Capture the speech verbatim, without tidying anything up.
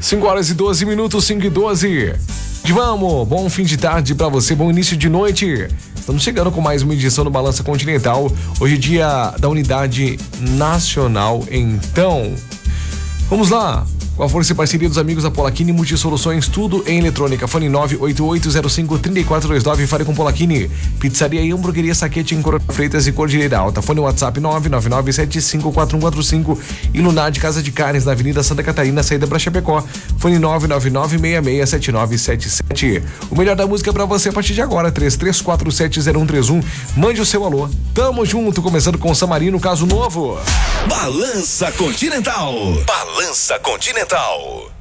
cinco horas e doze minutos, cinco e doze. Vamos, bom fim de tarde pra você, bom início de noite. Estamos chegando com mais uma edição do Balança Continental. Hoje é dia da Unidade Nacional, então vamos lá. Com a força e parceria dos amigos da Polaquini Multisoluções, tudo em eletrônica. Fone nove oito oito zero cinco três quatro dois nove. Fale com Polaquini. Pizzaria e hamburgueria Saquete em Coronel Freitas e Cordilheira Alta. Fone WhatsApp nove nove nove sete cinco quatro um quatro cinco. E Lunar de Casa de Carnes na Avenida Santa Catarina, saída pra Chapecó. Fone nove nove nove seis seis sete nove sete sete. O melhor da música pra você a partir de agora. três três quatro sete zero um três um. Mande o seu alô. Tamo junto, começando com o Samarino, caso novo. Balança Continental. Balança Continental.